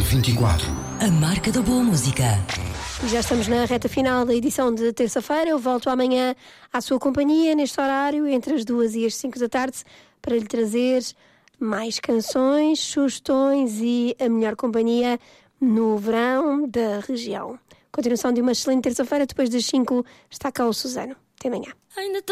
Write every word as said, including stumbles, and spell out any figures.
vinte e quatro. A marca da boa música. E já estamos na reta final da edição de terça-feira. Eu volto amanhã à sua companhia, neste horário, entre as duas e as cinco da tarde, para lhe trazer mais canções, sugestões e a melhor companhia no verão da região. Continuação de uma excelente terça-feira. Depois das cinco está cá o Suzano. Até amanhã. Ainda